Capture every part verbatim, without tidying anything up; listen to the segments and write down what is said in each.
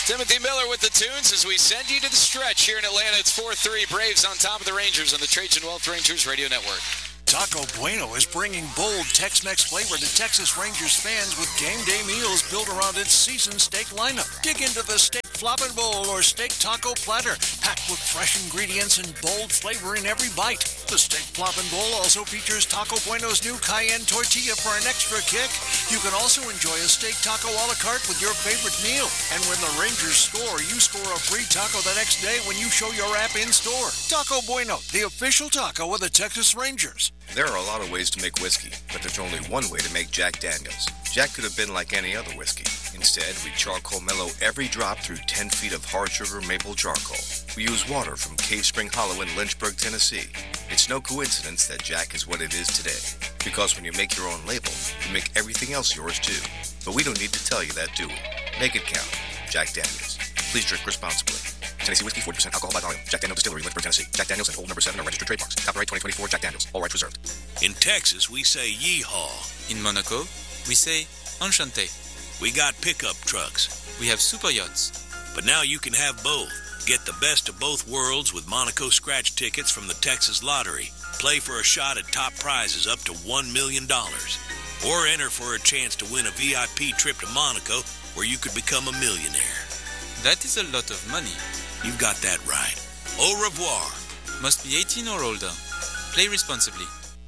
Timothy Miller with the tunes as we send you to the stretch here in Atlanta. It's four three Braves on top of the Rangers on the Trajan Wealth Rangers Radio Network. Taco Bueno is bringing bold Tex-Mex flavor to Texas Rangers fans with game day meals built around its seasoned steak lineup. Dig into the steak flopping bowl or steak taco platter, packed with fresh ingredients and bold flavor in every bite. The steak flopping bowl also features Taco Bueno's new cayenne tortilla for an extra kick. You can also enjoy a steak taco a la carte with your favorite meal. And when the Rangers score, you score a free taco the next day when you show your app in-store. Taco Bueno, the official taco of the Texas Rangers. There are a lot of ways to make whiskey, but there's only one way to make Jack Daniels. Jack could have been like any other whiskey. Instead, we charcoal mellow every drop through ten feet of hard sugar maple charcoal. We use water from Cave Spring Hollow in Lynchburg, Tennessee. It's no coincidence that Jack is what it is today. Because when you make your own label, you make everything else yours too. But we don't need to tell you that, do we? Make it count. Jack Daniels. Please drink responsibly. Tennessee Whiskey, forty percent alcohol by volume. Jack Daniels Distillery, Lynchburg, Tennessee. Jack Daniels and Old Number seven are registered trademarks. Copyright twenty twenty-four Jack Daniels. All rights reserved. In Texas, we say yeehaw. In Monaco, we say enchanté. We got pickup trucks. We have super yachts. But now you can have both. Get the best of both worlds with Monaco scratch tickets from the Texas Lottery. Play for a shot at top prizes up to one million dollars. Or enter for a chance to win a V I P trip to Monaco where you could become a millionaire. That is a lot of money. You've got that right. Au revoir. Must be eighteen or older. Play responsibly.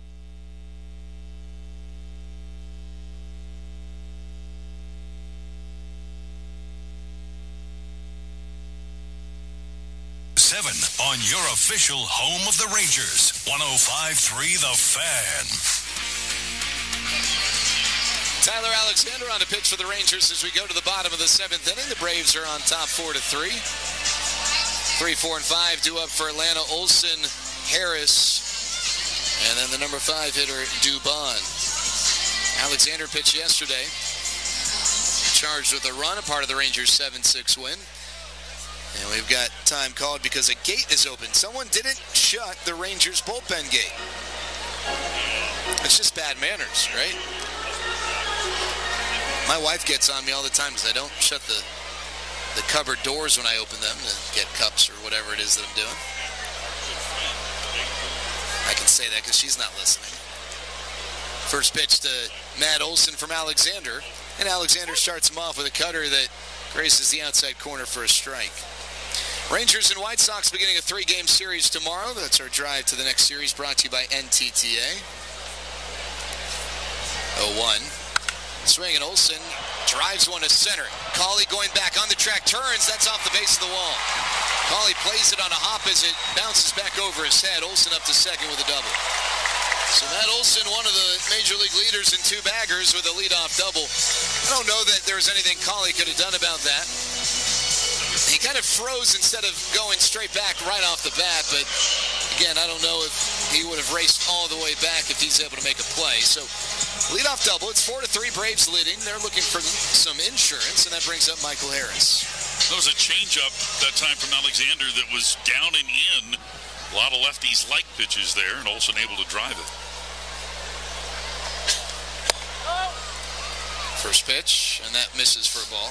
seven on your official home of the Rangers. one oh five point three The Fan. Tyler Alexander on the pitch for the Rangers as we go to the bottom of the seventh inning. The Braves are on top four to three. Three, four, and five due up for Atlanta. Olson, Harris, and then the number five hitter, Dubon. Alexander pitched yesterday. Charged with a run, a part of the Rangers' seven six win. And we've got time called because a gate is open. Someone didn't shut the Rangers' bullpen gate. It's just bad manners, right? My wife gets on me all the time because I don't shut the the cupboard doors when I open them to get cups or whatever it is that I'm doing. I can say that because she's not listening. First pitch to Matt Olson from Alexander, and Alexander starts him off with a cutter that graces the outside corner for a strike. Rangers and White Sox beginning a three-game series tomorrow. That's our drive to the next series, brought to you by N T T A. oh one. Swing, and Olson drives one to center. Cauley going back on the track, turns. That's off the base of the wall. Cauley plays it on a hop as it bounces back over his head. Olson up to second with a double. So Matt Olson, one of the Major League leaders in two baggers with a leadoff double. I don't know that there was anything Cauley could have done about that. He kind of froze instead of going straight back right off the bat, but again, I don't know if he would have raced all the way back if he's able to make a play. So leadoff double. It's four to three Braves leading. They're looking for some insurance, and that brings up Michael Harris. There was a changeup that time from Alexander that was down and in. A lot of lefties like pitches there, and Olson able to drive it. First pitch, and that misses for a ball.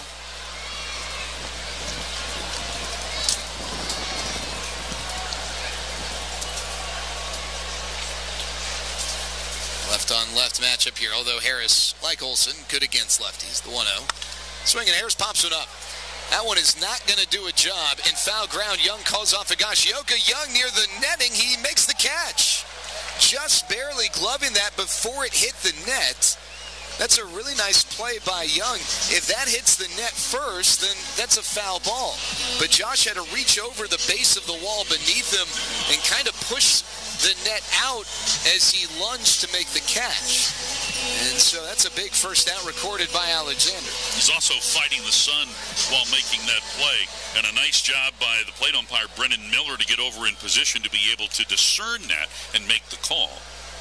Left on left matchup here, although Harris, like Olson, good against lefties, the one oh. Swing, and Harris pops it up. That one is not going to do a job. In foul ground, Young calls off Higashioka. Young near the netting, he makes the catch. Just barely gloving that before it hit the net. That's a really nice play by Young. If that hits the net first, then that's a foul ball. But Josh had to reach over the base of the wall beneath him and kind of push the net out as he lunged to make the catch. And so that's a big first out recorded by Alexander. He's also fighting the sun while making that play. And a nice job by the plate umpire, Brennan Miller, to get over in position to be able to discern that and make the call.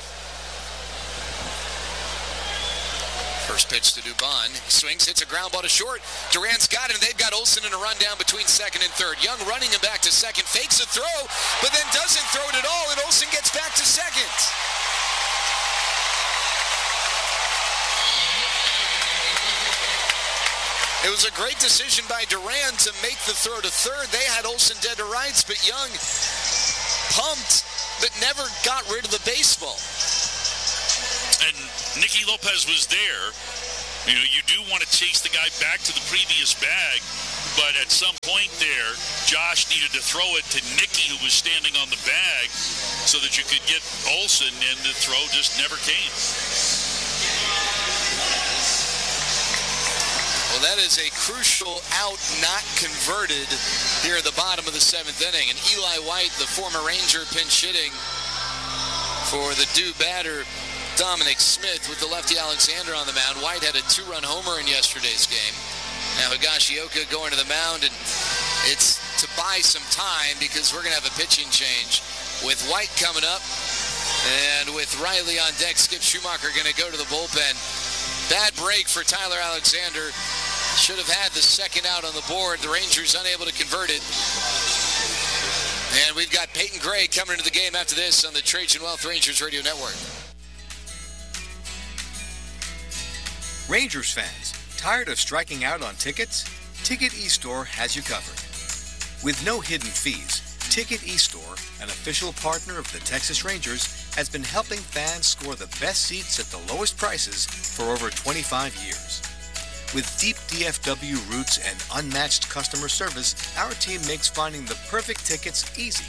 First pitch to Dubon. He swings, hits a ground ball to short. Duran's got it, and they've got Olson in a rundown between second and third. Young running him back to second, fakes a throw, but then doesn't throw it at all, and Olson gets back to second. It was a great decision by Duran to make the throw to third. They had Olsen dead to rights, but Young pumped, but never got rid of the baseball. And Nicky Lopez was there. You know, you do want to chase the guy back to the previous bag, but at some point there, Josh needed to throw it to Nicky, who was standing on the bag, so that you could get Olsen, and the throw just never came. Well, that is a crucial out not converted here at the bottom of the seventh inning. And Eli White, the former Ranger, pinch hitting for the due batter, Dominic Smith, with the lefty Alexander on the mound. White had a two-run homer in yesterday's game. Now Higashioka going to the mound, and it's to buy some time because we're going to have a pitching change with White coming up, and with Riley on deck, Skip Schumacher going to go to the bullpen. Bad break for Tyler Alexander. Should have had the second out on the board. The Rangers unable to convert it. And we've got Peyton Gray coming into the game after this on the Trajan Wealth Rangers Radio Network. Rangers fans, tired of striking out on tickets? Ticket eStore has you covered. With no hidden fees, Ticket eStore, an official partner of the Texas Rangers, has been helping fans score the best seats at the lowest prices for over twenty-five years. With deep D F W roots and unmatched customer service, our team makes finding the perfect tickets easy.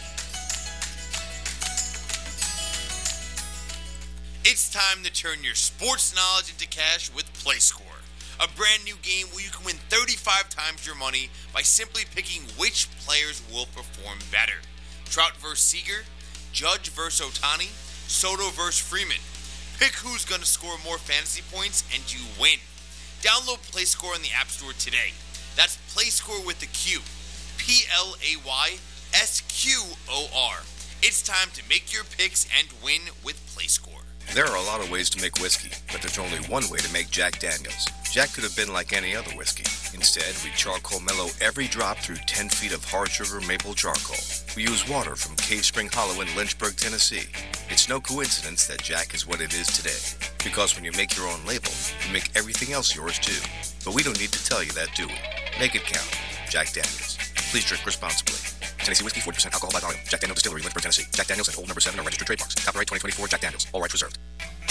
It's time to turn your sports knowledge into cash with PlayScore, a brand new game where you can win thirty-five times your money by simply picking which players will perform better. Trout versus Seager, Judge versus Ohtani, Soto versus Freeman. Pick who's going to score more fantasy points and you win. Download PlayScore in the App Store today. That's PlayScore with the Q. P L A Y S Q O R. It's time to make your picks and win with PlayScore. There are a lot of ways to make whiskey, but there's only one way to make Jack Daniels. Jack could have been like any other whiskey. Instead, we charcoal mellow every drop through ten feet of hard sugar maple charcoal. We use water from Cave Spring Hollow in Lynchburg, Tennessee. It's no coincidence that Jack is what it is today. Because when you make your own label, you make everything else yours too. But we don't need to tell you that, do we? Make it count. Jack Daniels. Please drink responsibly. Tennessee Whiskey, forty percent alcohol by volume. Jack Daniels Distillery, Lynchburg, Tennessee. Jack Daniels and Old Number seven are registered trademarks. Copyright twenty twenty-four Jack Daniels. All rights reserved.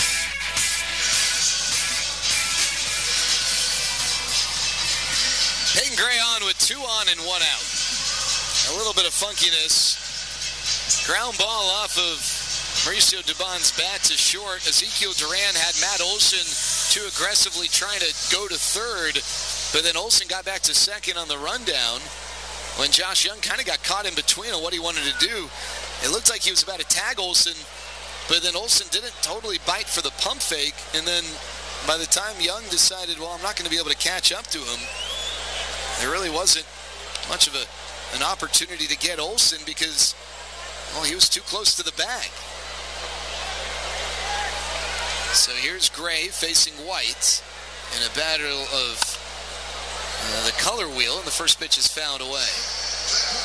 Peyton Gray on with two on and one out. A little bit of funkiness. Ground ball off of Mauricio Dubon's bat to short. Ezekiel Duran had Matt Olson too aggressively trying to go to third, but then Olson got back to second on the rundown when Josh Young kind of got caught in between on what he wanted to do. It looked like he was about to tag Olson, but then Olson didn't totally bite for the pump fake, and then by the time Young decided, well, I'm not going to be able to catch up to him, there really wasn't much of a an opportunity to get Olson because, well, he was too close to the bag. So here's Gray facing White in a battle of uh, the color wheel, and the first pitch is fouled away.